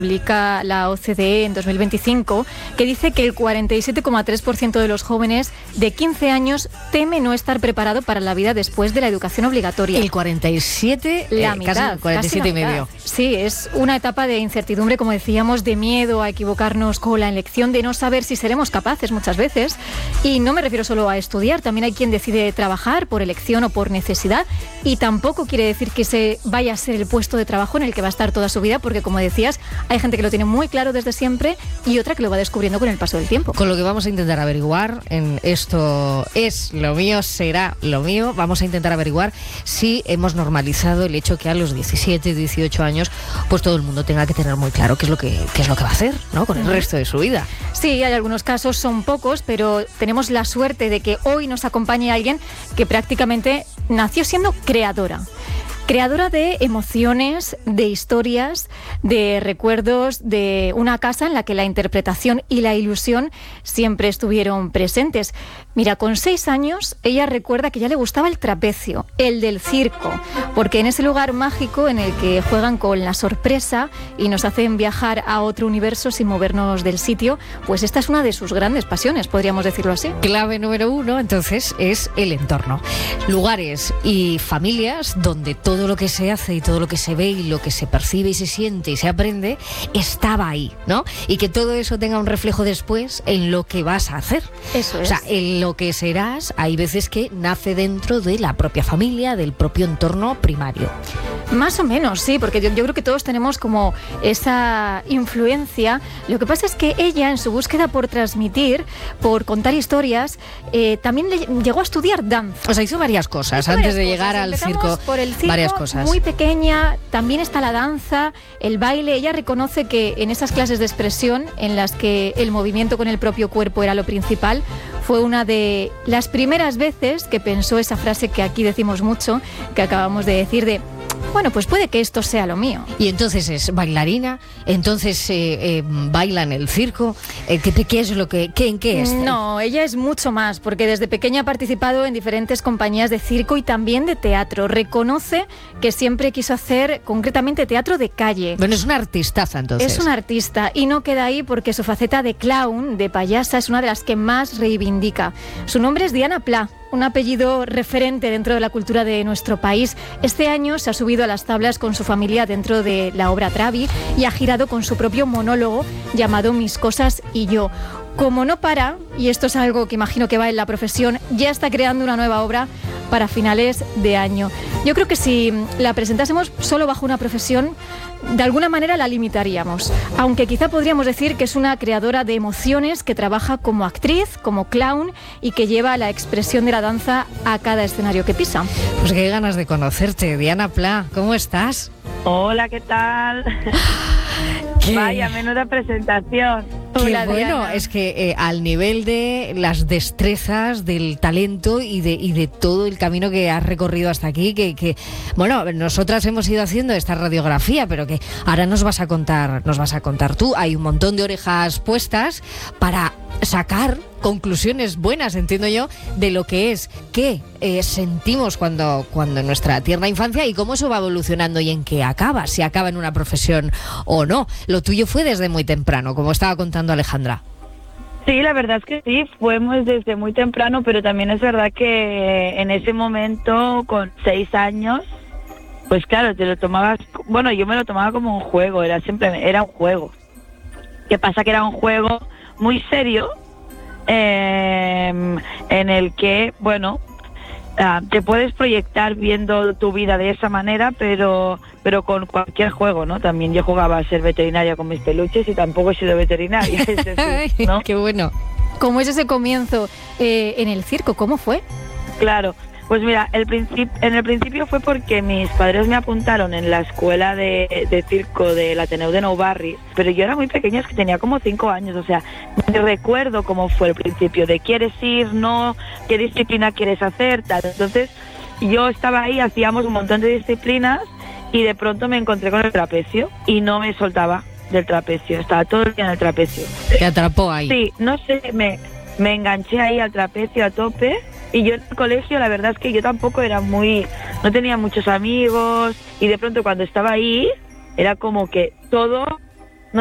Publica la OCDE en 2025, que dice que el 47,3% de los jóvenes de 15 años teme no estar preparado para la vida después de la educación obligatoria. El 47, la mitad, casi 47 y medio. Sí, es una etapa de incertidumbre, como decíamos, de miedo a equivocarnos con la elección, de no saber si seremos capaces muchas veces. Y no me refiero solo a estudiar, también hay quien decide trabajar por elección o por necesidad, y tampoco quiere decir que se vaya a ser el puesto de trabajo en el que va a estar toda su vida, porque, como decías, hay gente que lo tiene muy claro desde siempre y otra que lo va descubriendo con el paso del tiempo. Con lo que vamos a intentar averiguar en Esto es lo mío, será lo mío, vamos a intentar averiguar si hemos normalizado el hecho que a los 17, 18 años pues todo el mundo tenga que tener muy claro qué es lo que va a hacer, ¿no?, con el resto de su vida. Sí, hay algunos casos, son pocos, pero tenemos la suerte de que hoy nos acompañe alguien que prácticamente nació siendo creadora de emociones, de historias, de recuerdos, de una casa en la que la interpretación y la ilusión siempre estuvieron presentes. Mira, con 6 años ella recuerda que ya le gustaba el trapecio, el del circo, porque en ese lugar mágico en el que juegan con la sorpresa y nos hacen viajar a otro universo sin movernos del sitio, pues esta es una de sus grandes pasiones, podríamos decirlo así. Clave número 1, entonces, es el entorno. Lugares y familias donde todo lo que se hace y todo lo que se ve y lo que se percibe y se siente y se aprende estaba ahí, ¿no? Y que todo eso tenga un reflejo después en lo que vas a hacer. Eso es. O sea, en lo que serás, hay veces que nace dentro de la propia familia, del propio entorno primario. Más o menos, sí, porque yo creo que todos tenemos como esa influencia. Lo que pasa es que ella, en su búsqueda por transmitir, por contar historias, también llegó a estudiar danza. O sea, hizo varias cosas antes de llegar al circo. Por el circo, varias cosas. Muy pequeña, también está la danza, el baile. Ella reconoce que en esas clases de expresión, en las que el movimiento con el propio cuerpo era lo principal, fue una de las primeras veces que pensó esa frase que aquí decimos mucho, que acabamos de decir, de bueno, pues puede que esto sea lo mío. Y entonces es bailarina, entonces baila en el circo. ¿Qué es lo que, en qué es? No, ella es mucho más, porque desde pequeña ha participado en diferentes compañías de circo y también de teatro. Reconoce que siempre quiso hacer concretamente teatro de calle. Bueno, es una artistaza entonces. Es una artista y no queda ahí porque su faceta de clown, de payasa, es una de las que más reivindica. Su nombre es Diana Pla, un apellido referente dentro de la cultura de nuestro país. Este año se ha subido a las tablas con su familia dentro de la obra Travi y ha girado con su propio monólogo llamado Mis cosas y yo. Como no para, y esto es algo que imagino que va en la profesión, ya está creando una nueva obra para finales de año. Yo creo que si la presentásemos solo bajo una profesión, de alguna manera la limitaríamos, aunque quizá podríamos decir que es una creadora de emociones que trabaja como actriz, como clown y que lleva la expresión de la danza a cada escenario que pisa. Pues qué ganas de conocerte, Diana Pla, ¿cómo estás? Hola, ¿qué tal? Vaya, menuda presentación. Qué bueno, es que al nivel de las destrezas, del talento y de todo el camino que has recorrido hasta aquí, que bueno, nosotras hemos ido haciendo esta radiografía, pero que ahora nos vas a contar tú. Hay un montón de orejas puestas para sacar conclusiones buenas, entiendo yo, de lo que es qué sentimos cuando en nuestra tierna infancia y cómo eso va evolucionando y en qué acaba, si acaba en una profesión o no. Lo tuyo fue desde muy temprano, como estaba contando Alejandra. Sí, la verdad es que sí, fuimos desde muy temprano, pero también es verdad que en ese momento, con 6 años, pues claro, te lo tomabas, bueno, yo me lo tomaba como un juego, era un juego. ¿Qué pasa? Que era un juego muy serio, en el que, bueno, te puedes proyectar viendo tu vida de esa manera, pero con cualquier juego, ¿no? También yo jugaba a ser veterinaria con mis peluches y tampoco he sido veterinaria, es decir, ¿no? Qué bueno. ¿Cómo es ese comienzo en el circo? ¿Cómo fue? Claro, pues mira, en el principio fue porque mis padres me apuntaron en la escuela de circo del Ateneu de Nou Barris, pero yo era muy pequeña, es que tenía como 5 años, o sea, no recuerdo cómo fue el principio, de quieres ir, no, qué disciplina quieres hacer, tal. Entonces yo estaba ahí, hacíamos un montón de disciplinas y de pronto me encontré con el trapecio y no me soltaba del trapecio, estaba todo el día en el trapecio. ¿Te atrapó ahí? Sí, no sé, me enganché ahí al trapecio a tope. Y yo en el colegio, la verdad es que yo tampoco no tenía muchos amigos, y de pronto cuando estaba ahí, era como que todo